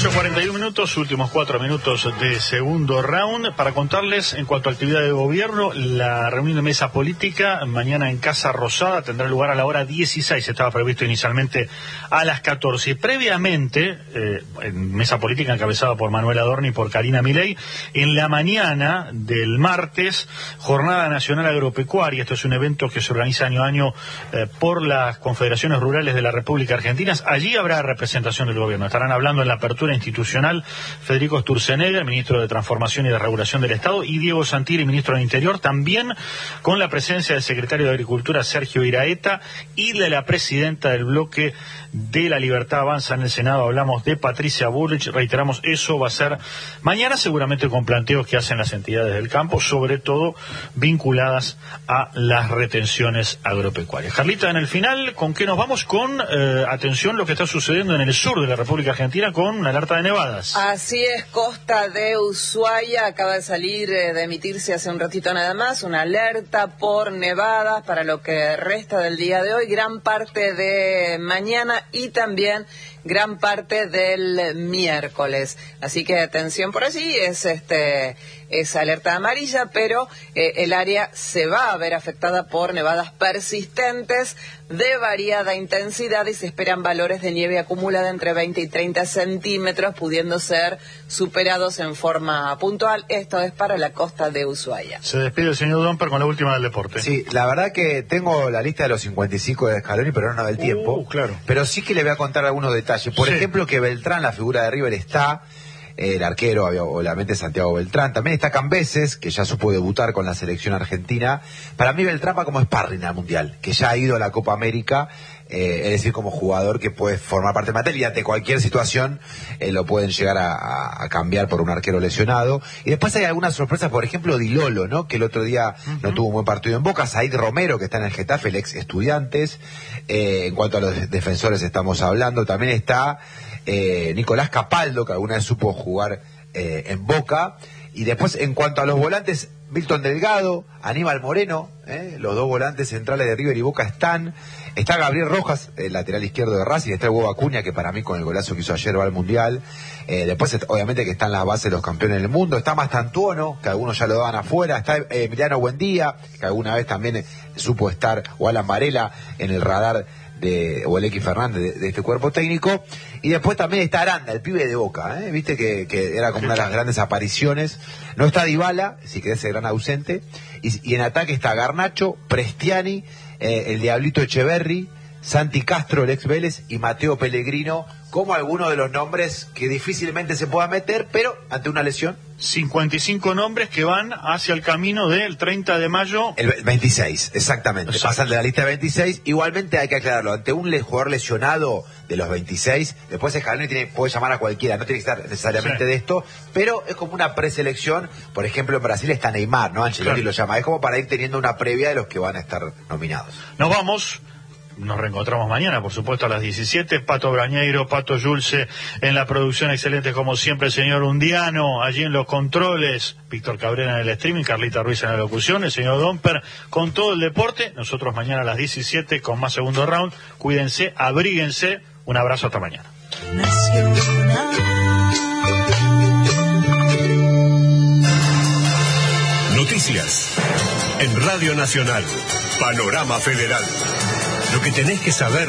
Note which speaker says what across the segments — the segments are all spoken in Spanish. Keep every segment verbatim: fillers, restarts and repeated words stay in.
Speaker 1: dieciocho cuarenta y uno minutos, últimos cuatro minutos de segundo round, para contarles en cuanto a actividad de gobierno. La reunión de mesa política mañana en Casa Rosada tendrá lugar a la hora dieciséis, estaba previsto inicialmente a las catorce. Y previamente, eh, en mesa política encabezada por Manuel Adorni y por Karina Milei, en la mañana del martes, Jornada Nacional Agropecuaria. Esto es un evento que se organiza año a año eh, por las confederaciones rurales de la República Argentina. Allí habrá representación del gobierno. Estarán hablando en la apertura institucional Federico Sturzenegger, ministro de Transformación y de Regulación del Estado, y Diego Santilli, ministro del Interior, también con la presencia del secretario de Agricultura, Sergio Iraeta, y de la presidenta del bloque de La Libertad Avanza en el Senado. Hablamos de Patricia Bullrich. Reiteramos, eso va a ser mañana, seguramente con planteos que hacen las entidades del campo, sobre todo vinculadas a las retenciones agropecuarias. Carlita, en el final, ¿con qué nos vamos? Con, eh, atención, lo que está sucediendo en el sur de la República Argentina con una alerta de nevadas.
Speaker 2: Así es, costa de Ushuaia acaba de salir, eh, de emitirse hace un ratito nada más, una alerta por nevadas para lo que resta del día de hoy, gran parte de mañana y también gran parte del miércoles. Así que atención por allí, es este es alerta amarilla, pero eh, el área se va a ver afectada por nevadas persistentes de variada intensidad y se esperan valores de nieve acumulada entre veinte y treinta centímetros, pudiendo ser superados en forma puntual. Esto es para la costa de Ushuaia.
Speaker 1: Se despide el señor Domper con la última del deporte.
Speaker 3: Sí, la verdad que tengo la lista de los cincuenta y cinco de Scaloni, pero no del tiempo.
Speaker 1: Uh, claro.
Speaker 3: Pero sí que le voy a contar algunos detalles. Por sí. ejemplo, que Beltrán, la figura de River, está... el arquero, obviamente, Santiago Beltrán. También está Cambeses, que ya supo debutar con la selección argentina. Para mí Beltrán va como sparring al Mundial, que ya ha ido a la Copa América, eh, es decir, como jugador que puede formar parte del material y ante cualquier situación eh, lo pueden llegar a, a, a cambiar por un arquero lesionado. Y después hay algunas sorpresas, por ejemplo, Di Lolo, ¿no? Que el otro día uh-huh. no tuvo un buen partido en Boca. Said Romero, que está en el Getafe, el ex Estudiantes. Eh, en cuanto a los defensores estamos hablando, también está... Eh, Nicolás Capaldo, que alguna vez supo jugar eh, en Boca. Y después, en cuanto a los volantes, Milton Delgado, Aníbal Moreno, eh, los dos volantes centrales de River y Boca están. Está Gabriel Rojas, el lateral izquierdo de Racing. Está el Hugo Acuña, que para mí con el golazo que hizo ayer va al Mundial. Eh, después, obviamente, que están las bases de los campeones del mundo. Está Mastantuono, que algunos ya lo daban afuera. Está eh, Emiliano Buendía, que alguna vez también eh, supo estar, o Alan Varela, en el radar de, o el X Fernández de, de este cuerpo técnico. Y después también está Aranda, el pibe de Boca, ¿eh? Viste que, que era como una de las grandes apariciones. No está Dybala, si querés, el gran ausente. Y, y en ataque está Garnacho, Prestiani, eh, el Diablito Echeverri, Santi Castro, el ex Vélez, y Mateo Pellegrino, como algunos de los nombres que difícilmente se puedan meter, pero ante una lesión.
Speaker 1: cincuenta y cinco nombres que van hacia el camino del treinta de mayo.
Speaker 3: El veintiséis, exactamente.
Speaker 1: Exacto.
Speaker 3: Pasan de la lista de veintiséis. Igualmente hay que aclararlo. Ante un jugador lesionado de los veintiséis, después Scaloni tiene, puede llamar a cualquiera. No tiene que estar necesariamente sí. de esto, pero es como una preselección. Por ejemplo, en Brasil está Neymar, ¿no? Ancelotti claro. lo llama. Es como para ir teniendo una previa de los que van a estar nominados.
Speaker 1: Nos vamos. Nos reencontramos mañana, por supuesto, a las diecisiete. Pato Brañeiro, Pato Yulce en la producción, excelente como siempre el señor Undiano, allí en los controles, Víctor Cabrera en el streaming, Carlita Ruiz en la locución, el señor Domper con todo el deporte. Nosotros mañana a las diecisiete con más segundo round. Cuídense, abríguense. Un abrazo, hasta mañana.
Speaker 4: Noticias en Radio Nacional, Panorama Federal. Lo que tenés que saber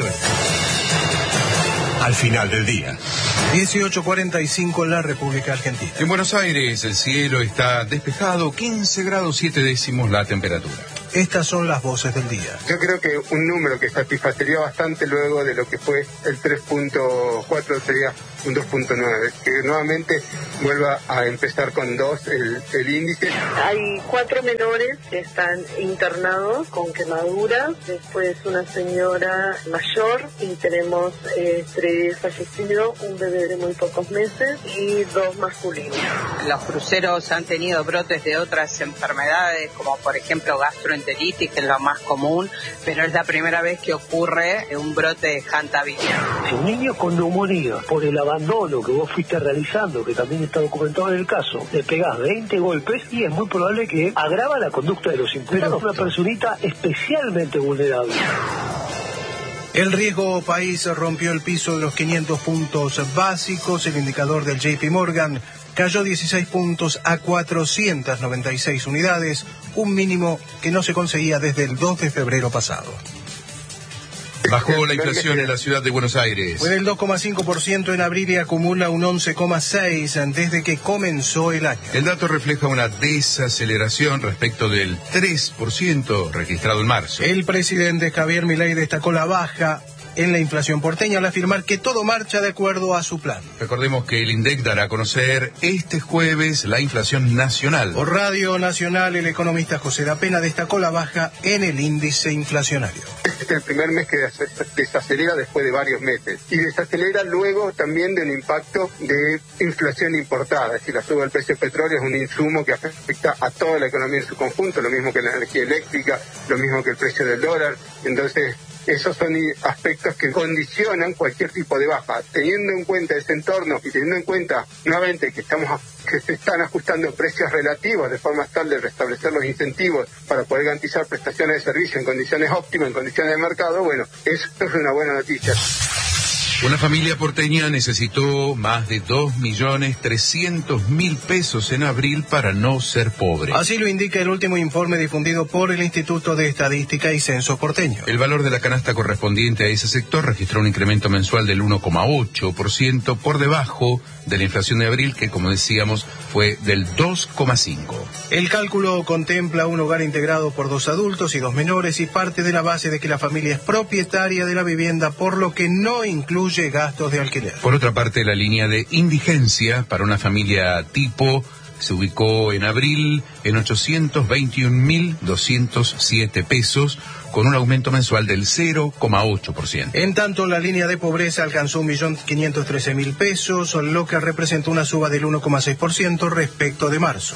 Speaker 4: al final del día.
Speaker 5: dieciocho cuarenta y cinco en la República Argentina.
Speaker 6: En Buenos Aires el cielo está despejado, quince grados siete décimos la temperatura.
Speaker 5: Estas son las voces del día.
Speaker 7: Yo creo que un número que satisfacería bastante luego de lo que fue el tres punto cuatro sería un dos punto nueve, que nuevamente vuelva a empezar con dos el, el índice.
Speaker 8: Hay cuatro menores que están internados con quemaduras, después una señora mayor y tenemos eh, tres fallecidos, un bebé de muy pocos meses y dos masculinos.
Speaker 9: Los cruceros han tenido brotes de otras enfermedades, como por ejemplo gastroenteritis, que es lo más común, pero es la primera vez que ocurre un brote de hantavirus.
Speaker 10: Si un niño con neumonía, por el abandono que vos fuiste realizando, que también está documentado en el caso, le pegás veinte golpes y es muy probable que agrava la conducta de los imputados. Una personita especialmente vulnerable.
Speaker 5: El riesgo país rompió el piso de los quinientos puntos básicos. El indicador del J P Morgan cayó dieciséis puntos a cuatrocientas noventa y seis unidades, un mínimo que no se conseguía desde el dos de febrero pasado.
Speaker 6: Bajó la inflación en la ciudad de Buenos Aires.
Speaker 5: Fue del dos coma cinco por ciento en abril y acumula un once coma seis por ciento desde que comenzó el año.
Speaker 6: El dato refleja una desaceleración respecto del tres por ciento registrado en marzo.
Speaker 5: El presidente Javier Milei destacó la baja en la inflación porteña al afirmar que todo marcha de acuerdo a su plan.
Speaker 6: Recordemos que el INDEC dará a conocer este jueves la inflación nacional.
Speaker 5: Por Radio Nacional, el economista José da Pena destacó la baja en el índice inflacionario.
Speaker 7: Este es el primer mes que desacelera después de varios meses. Y desacelera luego también de un impacto de inflación importada. Es decir, la suba del precio del petróleo es un insumo que afecta a toda la economía en su conjunto, lo mismo que la energía eléctrica, lo mismo que el precio del dólar. Entonces, esos son aspectos que condicionan cualquier tipo de baja. Teniendo en cuenta ese entorno y teniendo en cuenta nuevamente que estamos que se están ajustando precios relativos de forma tal de restablecer los incentivos para poder garantizar prestaciones de servicio en condiciones óptimas, en condiciones de mercado, bueno, eso es una buena noticia.
Speaker 6: Una familia porteña necesitó más de dos millones trescientos mil pesos en abril para no ser pobre.
Speaker 5: Así lo indica el último informe difundido por el Instituto de Estadística y Censo porteño.
Speaker 6: El valor de la canasta correspondiente a ese sector registró un incremento mensual del uno coma ocho por ciento por debajo de la inflación de abril, que como decíamos fue del dos coma cinco por ciento.
Speaker 5: El cálculo contempla un hogar integrado por dos adultos y dos menores y parte de la base de que la familia es propietaria de la vivienda, por lo que no incluye gastos de alquiler.
Speaker 6: Por otra parte, la línea de indigencia para una familia tipo se ubicó en abril en ochocientos veintiún mil doscientos siete pesos, con un aumento mensual del cero coma ocho por ciento.
Speaker 5: En tanto, la línea de pobreza alcanzó un millón quinientos trece mil pesos, lo que representa una suba del uno coma seis por ciento respecto de marzo.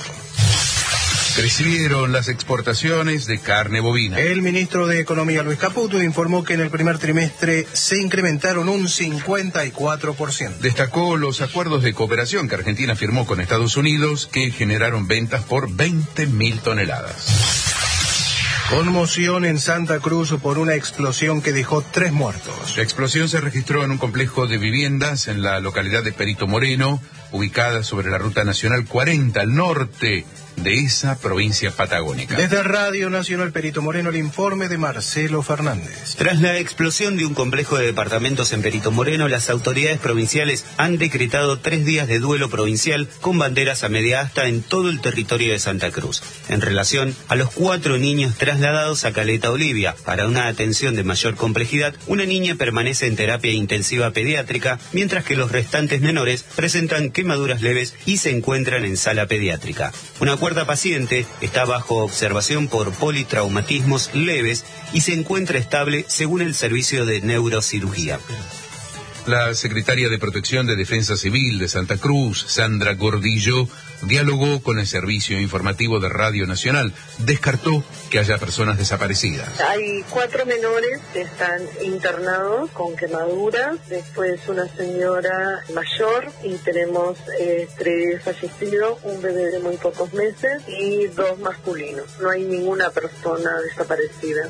Speaker 6: Crecieron las exportaciones de carne bovina.
Speaker 5: El ministro de Economía, Luis Caputo, informó que en el primer trimestre se incrementaron un cincuenta y cuatro por ciento.
Speaker 6: Destacó los acuerdos de cooperación que Argentina firmó con Estados Unidos, que generaron ventas por veinte mil toneladas.
Speaker 5: Conmoción en Santa Cruz por una explosión que dejó tres muertos.
Speaker 6: La explosión se registró en un complejo de viviendas en la localidad de Perito Moreno, ubicada sobre la Ruta Nacional cuarenta, al norte de esa provincia patagónica.
Speaker 5: Desde Radio Nacional Perito Moreno, el informe de Marcelo Fernández.
Speaker 11: Tras la explosión de un complejo de departamentos en Perito Moreno, las autoridades provinciales han decretado tres días de duelo provincial con banderas a media asta en todo el territorio de Santa Cruz, en relación a los cuatro niños trasladados a Caleta Olivia. Para una atención de mayor complejidad, una niña permanece en terapia intensiva pediátrica, mientras que los restantes menores presentan quemaduras leves y se encuentran en sala pediátrica. Una cuarta paciente está bajo observación por politraumatismos leves y se encuentra estable según el servicio de neurocirugía.
Speaker 6: La secretaria de Protección de Defensa Civil de Santa Cruz, Sandra Gordillo, dialogó con el servicio informativo de Radio Nacional. Descartó que haya personas desaparecidas.
Speaker 8: Hay cuatro menores que están internados con quemaduras, después una señora mayor y tenemos eh, tres fallecidos, un bebé de muy pocos meses y dos masculinos. No hay ninguna persona desaparecida.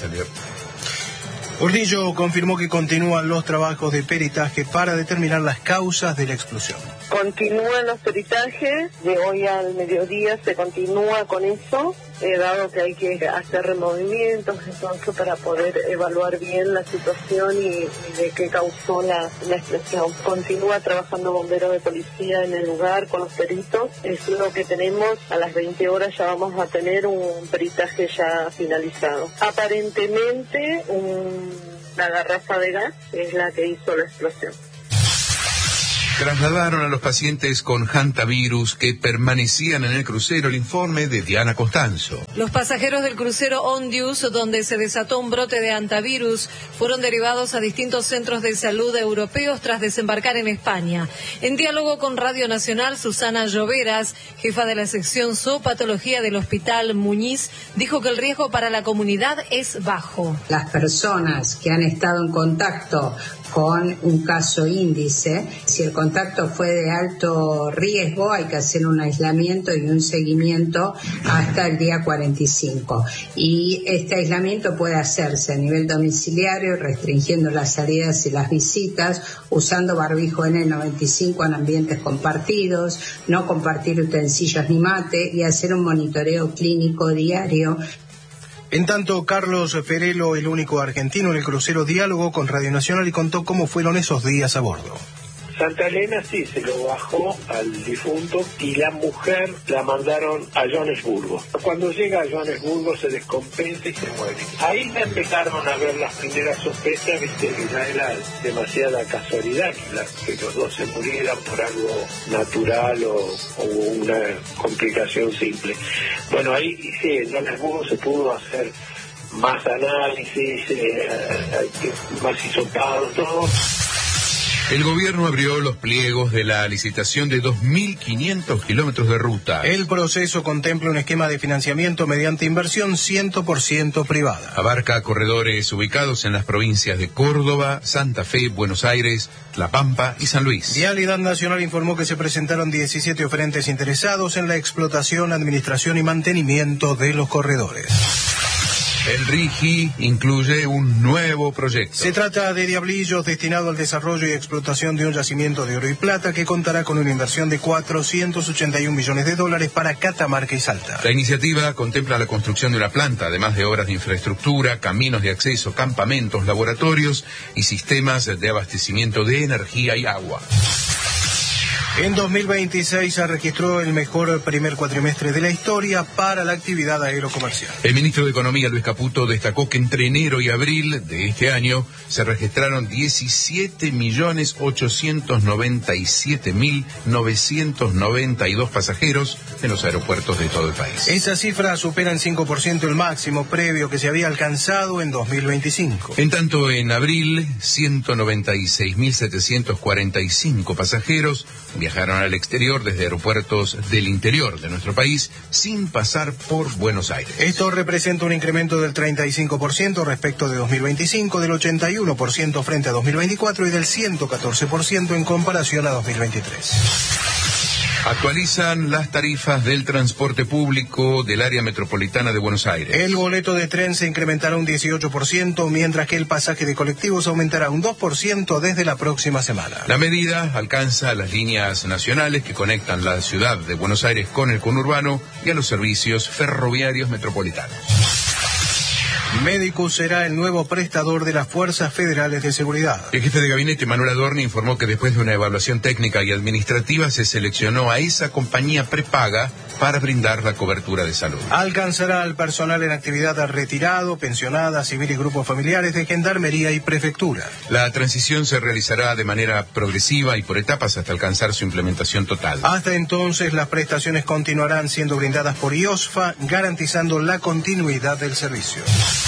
Speaker 5: Gordillo confirmó que continúan los trabajos de peritaje para determinar las causas de la explosión.
Speaker 8: Continúan los peritajes, de hoy al mediodía se continúa con eso, eh, dado que hay que hacer removimientos, entonces para poder evaluar bien la situación y, y de qué causó la, la explosión. Continúa trabajando bomberos de policía en el lugar con los peritos, es lo que tenemos. A las veinte horas ya vamos a tener un peritaje ya finalizado. Aparentemente un, una garrafa de gas es la que hizo la explosión.
Speaker 6: Trasladaron a los pacientes con hantavirus que permanecían en el crucero. El informe de Diana Costanzo.
Speaker 12: Los pasajeros del crucero Ondius, donde se desató un brote de hantavirus, fueron derivados a distintos centros de salud europeos tras desembarcar en España. En diálogo con Radio Nacional, Susana Lloveras, jefa de la sección zoopatología del Hospital Muñiz, dijo que el riesgo para la comunidad es bajo.
Speaker 13: Las personas que han estado en contacto con un caso índice. Si el contacto fue de alto riesgo, hay que hacer un aislamiento y un seguimiento hasta el día cuarenta y cinco. Y este aislamiento puede hacerse a nivel domiciliario, restringiendo las salidas y las visitas, usando barbijo N noventa y cinco en ambientes compartidos, no compartir utensilios ni mate y hacer un monitoreo clínico diario.
Speaker 5: En tanto, Carlos Ferelo, el único argentino en el crucero, dialogó con Radio Nacional y contó cómo fueron esos días a bordo.
Speaker 10: Santa Elena sí, se lo bajó al difunto y la mujer la mandaron a Johannesburgo. Cuando llega a Johannesburgo se descompensa y se muere. Ahí ya empezaron a ver las primeras sospechas, viste, que ya era demasiada casualidad que, la, que los dos se murieran por algo natural o, o una complicación simple. Bueno, ahí sí, en Johannesburgo se pudo hacer más análisis, eh, más hisopado, todo.
Speaker 6: El gobierno abrió los pliegos de la licitación de dos mil quinientos kilómetros de ruta.
Speaker 5: El proceso contempla un esquema de financiamiento mediante inversión cien por ciento privada.
Speaker 6: Abarca corredores ubicados en las provincias de Córdoba, Santa Fe, Buenos Aires, La Pampa y San Luis.
Speaker 5: Vialidad Nacional informó que se presentaron diecisiete oferentes interesados en la explotación, administración y mantenimiento de los corredores.
Speaker 6: El RIGI incluye un nuevo proyecto.
Speaker 5: Se trata de Diablillos, destinado al desarrollo y explotación de un yacimiento de oro y plata que contará con una inversión de cuatrocientos ochenta y un millones de dólares para Catamarca y Salta.
Speaker 6: La iniciativa contempla la construcción de una planta, además de obras de infraestructura, caminos de acceso, campamentos, laboratorios y sistemas de abastecimiento de energía y agua.
Speaker 5: En dos mil veintiséis se registró el mejor primer cuatrimestre de la historia para la actividad aerocomercial.
Speaker 6: El ministro de Economía, Luis Caputo, destacó que entre enero y abril de este año se registraron diecisiete millones ochocientos noventa y siete mil novecientos noventa y dos pasajeros en los aeropuertos de todo el país.
Speaker 5: Esa cifra supera en cinco por ciento el máximo previo que se había alcanzado en dos mil veinticinco.
Speaker 6: En tanto, en abril, ciento noventa y seis mil setecientos cuarenta y cinco pasajeros viajaron al exterior desde aeropuertos del interior de nuestro país sin pasar por Buenos Aires.
Speaker 5: Esto representa un incremento del treinta y cinco por ciento respecto de dos mil veinticinco, del ochenta y uno por ciento frente a dos mil veinticuatro y del ciento catorce por ciento en comparación a dos mil veintitrés.
Speaker 6: Actualizan las tarifas del transporte público del área metropolitana de Buenos Aires.
Speaker 5: El boleto de tren se incrementará un dieciocho por ciento, mientras que el pasaje de colectivos aumentará un dos por ciento desde la próxima semana.
Speaker 6: La medida alcanza las líneas nacionales que conectan la ciudad de Buenos Aires con el conurbano y a los servicios ferroviarios metropolitanos.
Speaker 5: Medicus será el nuevo prestador de las Fuerzas Federales de Seguridad.
Speaker 6: El jefe de gabinete, Manuel Adorni, informó que después de una evaluación técnica y administrativa se seleccionó a esa compañía prepaga para brindar la cobertura de salud.
Speaker 5: Alcanzará al personal en actividad a retirado, pensionada, civil y grupos familiares de Gendarmería y Prefectura.
Speaker 6: La transición se realizará de manera progresiva y por etapas hasta alcanzar su implementación total.
Speaker 5: Hasta entonces, las prestaciones continuarán siendo brindadas por I O S F A, garantizando la continuidad del servicio.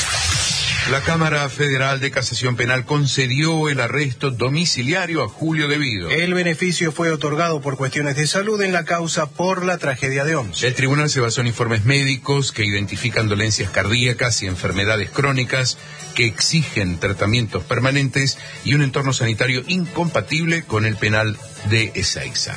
Speaker 6: La Cámara Federal de Casación Penal concedió el arresto domiciliario a Julio Devido.
Speaker 5: El beneficio fue otorgado por cuestiones de salud en la causa por la tragedia de Once.
Speaker 6: El tribunal se basó en informes médicos que identifican dolencias cardíacas y enfermedades crónicas que exigen tratamientos permanentes y un entorno sanitario incompatible con el penal de Ezeiza.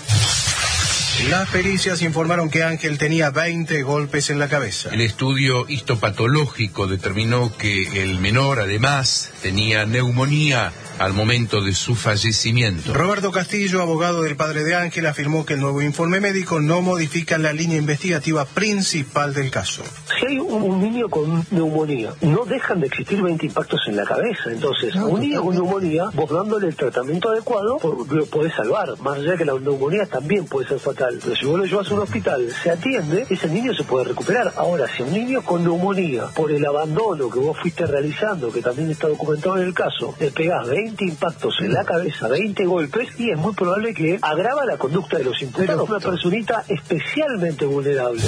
Speaker 5: Las pericias informaron que Ángel tenía veinte golpes en la cabeza.
Speaker 6: El estudio histopatológico determinó que el menor, además, tenía neumonía al momento de su fallecimiento.
Speaker 5: Roberto Castillo, abogado del padre de Ángel, afirmó que el nuevo informe médico no modifica la línea investigativa principal del caso.
Speaker 10: Si hay un, un niño con neumonía, no dejan de existir veinte impactos en la cabeza. Entonces, no, un niño con neumonía, vos dándole el tratamiento adecuado, por, lo podés salvar. Más allá de que la neumonía también puede ser fatal. Pero si vos lo llevas a un hospital, se atiende, ese niño se puede recuperar. Ahora, si un niño con neumonía, por el abandono que vos fuiste realizando, que también está documentado en el caso, le pegás veinte impactos en la cabeza, veinte golpes, y es muy probable que agrava la conducta de los imputados. Una personita especialmente vulnerable.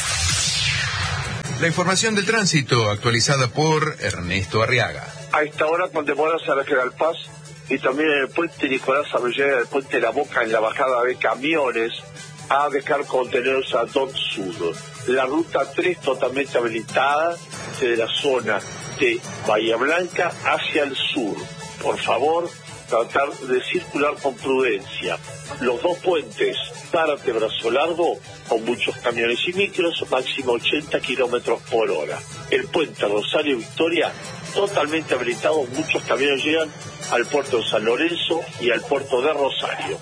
Speaker 6: La información del tránsito actualizada por Ernesto Arriaga.
Speaker 14: A esta hora contemporánea a la General Paz y también en el puente Nicolás Avellaneda, el puente La Boca, en la bajada de camiones a dejar conteneros a Don Sur. La ruta tres totalmente habilitada desde la zona de Bahía Blanca hacia el sur. Por favor, tratar de circular con prudencia. Los dos puentes, Zárate, Brazo Largo, con muchos camiones y micros, máximo ochenta kilómetros por hora. El puente Rosario Victoria, totalmente habilitado, muchos camiones llegan al puerto de San Lorenzo y al puerto de Rosario.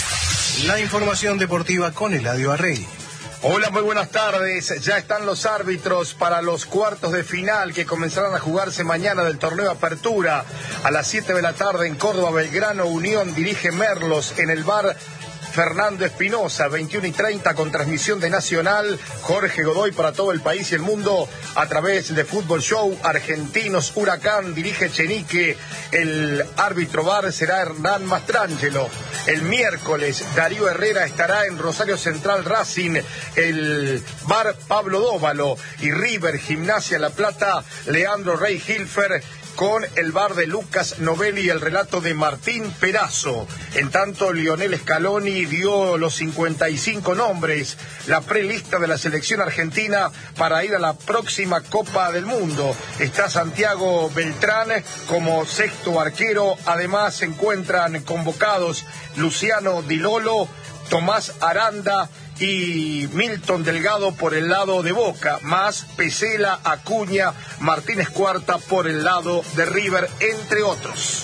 Speaker 5: La información deportiva con Eladio Arregui.
Speaker 15: Hola, muy buenas tardes. Ya están los árbitros para los cuartos de final que comenzarán a jugarse mañana del torneo Apertura. A las siete de la tarde en Córdoba, Belgrano Unión dirige Merlos en el bar Fernando Espinosa, veintiuno y treinta con transmisión de Nacional, Jorge Godoy para todo el país y el mundo a través de Fútbol Show. Argentinos Huracán dirige Chenique, el árbitro V A R será Hernán Mastrangelo. El miércoles Darío Herrera estará en Rosario Central Racing, el V A R Pablo Dóvalo y River Gimnasia La Plata, Leandro Rey Hilfer con el V A R de Lucas Novelli y el relato de Martín Perazo. En tanto, Lionel Scaloni dio los cincuenta y cinco nombres, la prelista de la selección argentina para ir a la próxima Copa del Mundo. Está Santiago Beltrán como sexto arquero, además se encuentran convocados Luciano Di Lolo, Tomás Aranda y Milton Delgado por el lado de Boca, más Pesela, Acuña, Martínez Cuarta por el lado de River, entre otros.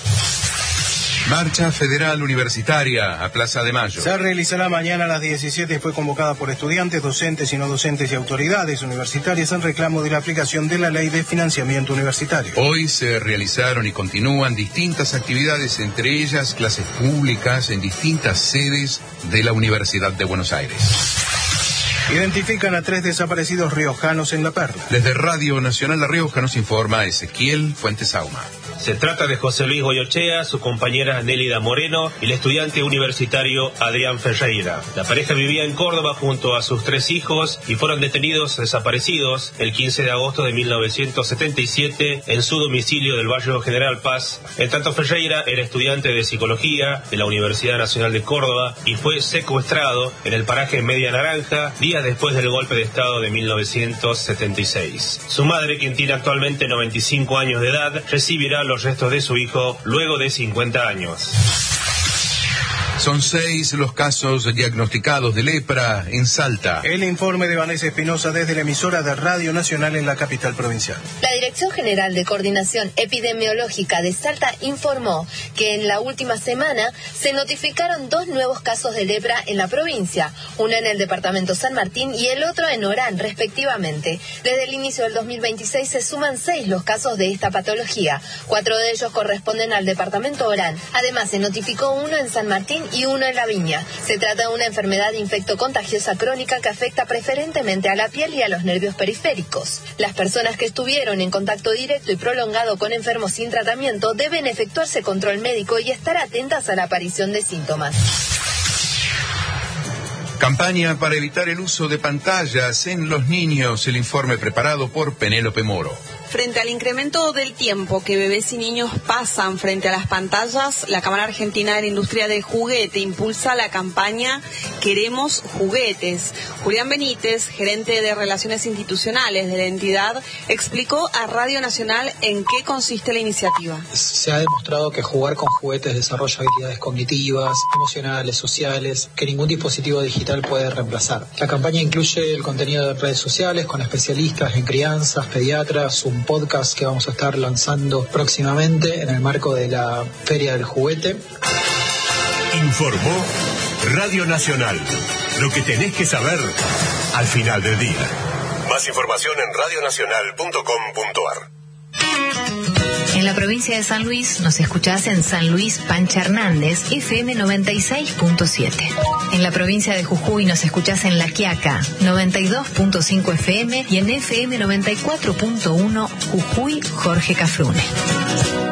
Speaker 6: Marcha Federal Universitaria a Plaza de Mayo.
Speaker 5: Se realizará mañana a las diecisiete y fue convocada por estudiantes, docentes y no docentes y autoridades universitarias en reclamo de la aplicación de la Ley de Financiamiento Universitario.
Speaker 6: Hoy se realizaron y continúan distintas actividades, entre ellas clases públicas en distintas sedes de la Universidad de Buenos Aires.
Speaker 5: Identifican a tres desaparecidos riojanos en La Perla.
Speaker 6: Desde Radio Nacional La Rioja nos informa Ezequiel Fuentes Auma.
Speaker 16: Se trata de José Luis Goyochea, su compañera Nélida Moreno y el estudiante universitario Adrián Ferreira. La pareja vivía en Córdoba junto a sus tres hijos y fueron detenidos desaparecidos el quince de agosto de mil novecientos setenta y siete en su domicilio del barrio General Paz. En tanto, Ferreira era estudiante de psicología de la Universidad Nacional de Córdoba y fue secuestrado en el paraje Media Naranja días después del golpe de Estado de mil novecientos setenta y seis. Su madre, quien tiene actualmente noventa y cinco años de edad, recibirá los restos de su hijo luego de cincuenta años.
Speaker 6: Son seis los casos diagnosticados de lepra en Salta.
Speaker 5: El informe de Vanessa Espinosa desde la emisora de Radio Nacional en la capital provincial.
Speaker 17: La Dirección General de Coordinación Epidemiológica de Salta informó que en la última semana se notificaron dos nuevos casos de lepra en la provincia, uno en el departamento San Martín y el otro en Orán, respectivamente. Desde el inicio del dos mil veintiséis se suman seis los casos de esta patología. Cuatro de ellos corresponden al departamento Orán. Además, se notificó uno en San Martín y uno en La Viña. Se trata de una enfermedad infectocontagiosa crónica que afecta preferentemente a la piel y a los nervios periféricos. Las personas que estuvieron en contacto directo y prolongado con enfermos sin tratamiento deben efectuarse control médico y estar atentas a la aparición de síntomas.
Speaker 6: Campaña para evitar el uso de pantallas en los niños. El informe preparado por Penélope Moro.
Speaker 18: Frente al incremento del tiempo que bebés y niños pasan frente a las pantallas, la Cámara Argentina de la Industria del Juguete impulsa la campaña Queremos Juguetes. Julián Benítez, gerente de Relaciones Institucionales de la entidad, explicó a Radio Nacional en qué consiste la iniciativa.
Speaker 19: Se ha demostrado que jugar con juguetes desarrolla habilidades cognitivas, emocionales, sociales, que ningún dispositivo digital puede reemplazar. La campaña incluye el contenido de redes sociales con especialistas en crianzas, pediatras, un podcast que vamos a estar lanzando próximamente en el marco de la Feria del Juguete.
Speaker 4: Informó Radio Nacional. Lo que tenés que saber al final del día. Más información en radio nacional punto com punto ar.
Speaker 20: En la provincia de San Luis nos escuchás en San Luis Pancha Hernández, F M noventa y seis punto siete. En la provincia de Jujuy nos escuchás en La Quiaca, noventa y dos punto cinco F M y en F M noventa y cuatro punto uno Jujuy Jorge Cafrune.